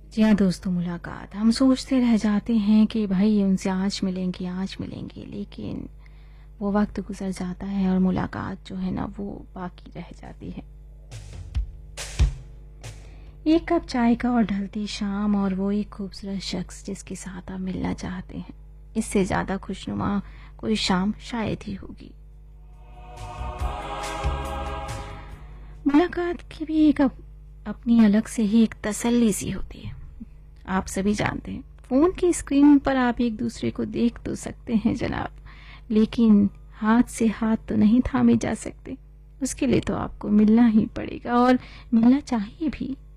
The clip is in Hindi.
जी हाँ दोस्तों, मुलाकात हम सोचते रह जाते हैं कि भाई उनसे आज मिलेंगे, लेकिन वो वक्त गुजर जाता है और मुलाकात जो है ना वो बाकी रह जाती है। एक कप चाय का और ढलती शाम और वो एक खूबसूरत शख्स जिसके साथ आप मिलना चाहते हैं, इससे ज्यादा खुशनुमा कोई शाम शायद ही होगी। मुलाकात की भी एक अपनी अलग से ही एक तसल्ली सी होती है। आप सभी जानते हैं, फोन की स्क्रीन पर आप एक दूसरे को देख तो सकते हैं जनाब, लेकिन हाथ से हाथ तो नहीं थामे जा सकते। उसके लिए तो आपको मिलना ही पड़ेगा, और मिलना चाहिए भी।